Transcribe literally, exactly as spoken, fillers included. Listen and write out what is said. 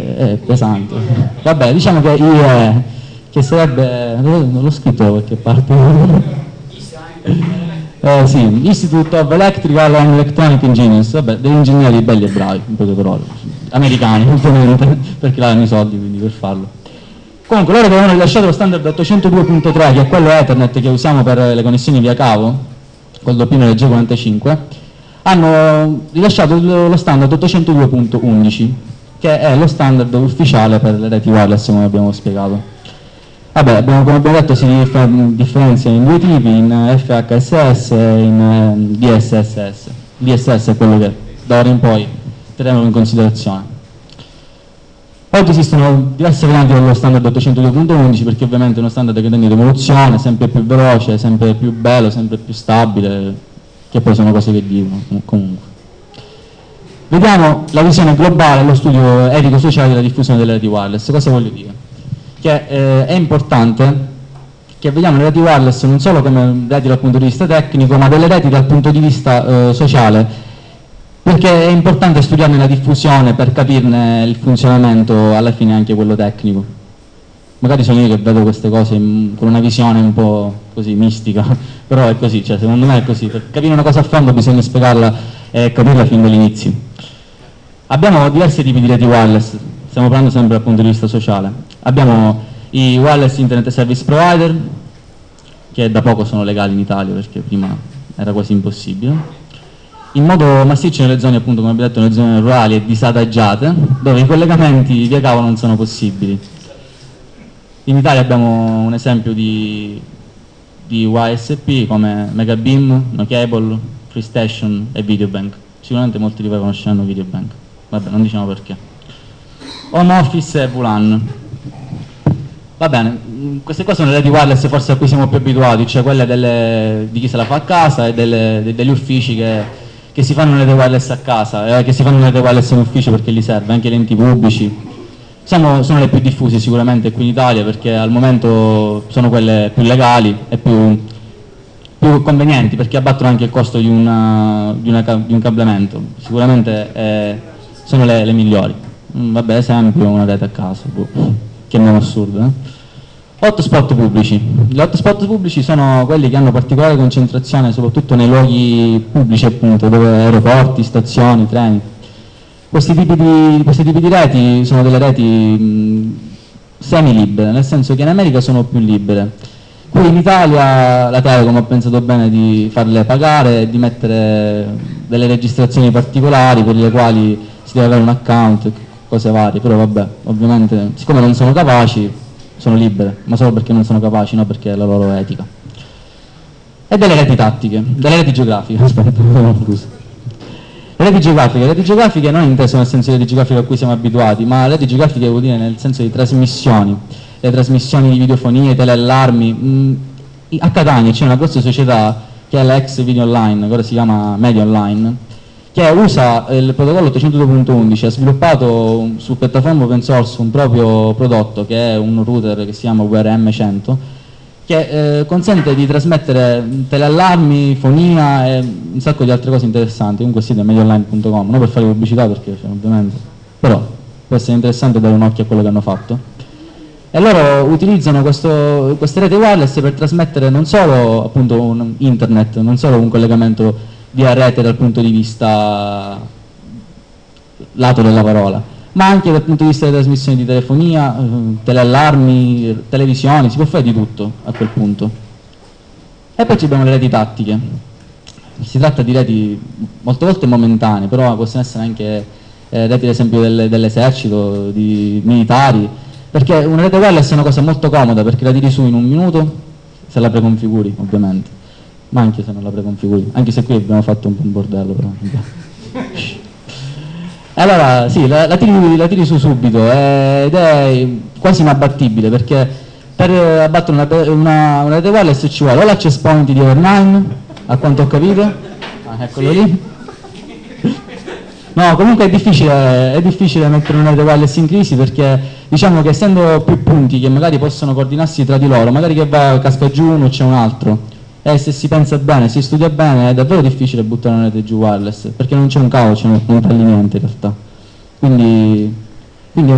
è pesante. Vabbè, diciamo che I E, che sarebbe, non l'ho scritto da qualche parte, eh, sì, Institute of Electrical and Electronic Engineers, vabbè, degli ingegneri belli e bravi, in poche parole, americani, ovviamente, perché hanno i soldi quindi per farlo. Comunque loro avevano rilasciato lo standard ottocentodue punto tre, che è quello Ethernet che usiamo per le connessioni via cavo, col doppino L G quarantacinque, hanno rilasciato lo standard ottocentodue punto undici, che è lo standard ufficiale per le reti wireless, come abbiamo spiegato. Vabbè, abbiamo, come abbiamo detto, si differenzia in due tipi, in F H S S e in D S S S. D S S è quello che da ora in poi terremo in considerazione. Oggi esistono diverse varianti dello standard ottocentodue punto undici, perché ovviamente è uno standard che tende in evoluzione, sempre più veloce, sempre più bello, sempre più stabile, che poi sono cose che dicono comunque. Vediamo la visione globale, lo studio etico-sociale della diffusione delle reti wireless. Cosa voglio dire? Che eh, è importante che vediamo le reti wireless non solo come reti dal punto di vista tecnico, ma delle reti dal punto di vista eh, sociale, perché è importante studiarne la diffusione per capirne il funzionamento, alla fine anche quello tecnico. Magari sono io che vedo queste cose in, con una visione un po' così mistica, però è così, cioè secondo me è così. Per capire una cosa a fondo bisogna spiegarla e capirla fin dall'inizio. Abbiamo diversi tipi di reti wireless, stiamo parlando sempre dal punto di vista sociale. Abbiamo i wireless internet service provider, che da poco sono legali in Italia perché prima era quasi impossibile, in modo massiccio nelle zone, appunto, come abbiamo detto, nelle zone rurali e disadaggiate, dove i collegamenti via cavo non sono possibili. In Italia abbiamo un esempio di, di Y S P come Megabeam, NoCable, FreeStation e Videobank. Sicuramente molti di voi conosceranno Videobank, vabbè, non diciamo perché. Home Office e V LAN. Va bene, queste qua sono le reti wireless forse a cui siamo più abituati, cioè quelle delle, di chi se la fa a casa e delle, de, degli uffici che che si fanno le reti wireless a casa, eh, che si fanno le reti wireless in ufficio perché li serve, anche gli enti pubblici. Siamo, sono le più diffuse sicuramente qui in Italia perché al momento sono quelle più legali e più, più convenienti, perché abbattono anche il costo di, una, di, una, di un cablamento. Sicuramente eh, sono le, le migliori. Mm, vabbè, esempio, una rete a casa, boh, che è meno assurdo. Eh? Hotspot pubblici. Gli hotspot pubblici sono quelli che hanno particolare concentrazione soprattutto nei luoghi pubblici, appunto, dove aeroporti, stazioni, treni. Questi tipi di, questi tipi di reti sono delle reti mh, semi-libere, nel senso che in America sono più libere. Qui in Italia la Telecom ha pensato bene di farle pagare e di mettere delle registrazioni particolari per le quali si deve avere un account, cose varie, però vabbè, ovviamente, siccome non sono capaci, sono libere, ma solo perché non sono capaci, non perché è la loro etica. E delle reti tattiche, delle reti geografiche, aspetta, scusa. Le reti geografiche, le reti geografiche non inteso nel senso di reti geografiche a cui siamo abituati, ma le reti geografiche vuol dire nel senso di trasmissioni, le trasmissioni di videofonie, teleallarmi. Mm, a Catania c'è una grossa società che è la ex Video Online, che ora si chiama Media Online, che usa il protocollo ottocentodue punto undici, ha sviluppato su piattaforma open source un proprio prodotto che è un router che si chiama U R M cento, che eh, consente di trasmettere teleallarmi, fonia e un sacco di altre cose interessanti. Comunque il sito è medioonline punto com, non per fare pubblicità perché cioè, ovviamente, però può essere interessante dare un occhio a quello che hanno fatto. E loro utilizzano questo, queste reti wireless per trasmettere non solo appunto un internet, non solo un collegamento via rete dal punto di vista lato della parola, ma anche dal punto di vista delle trasmissioni di telefonia, teleallarmi, televisioni, si può fare di tutto a quel punto. E poi ci abbiamo le reti tattiche. Si tratta di reti molte volte momentanee, però possono essere anche eh, reti ad esempio del, dell'esercito, di militari, perché una rete wireless è una cosa molto comoda perché la tiri su in un minuto, se la preconfiguri ovviamente, ma anche se non la preconfiguri, anche se qui abbiamo fatto un po' un bordello però. Allora sì, la, la, tiri, la tiri su subito eh, ed è quasi inabbattibile perché per abbattere una, una, una rete wireless ci vuole o l'access point di over nine, a quanto ho capito, ah, eccolo lì. No, comunque è difficile, è difficile mettere una rete wireless in crisi perché diciamo che essendo più punti che magari possono coordinarsi tra di loro, magari che va, casca giù uno c'è un altro. E se si pensa bene, si studia bene, è davvero difficile buttare una rete giù wireless, perché non c'è un cavo, c'è un, non tagli niente in realtà. Quindi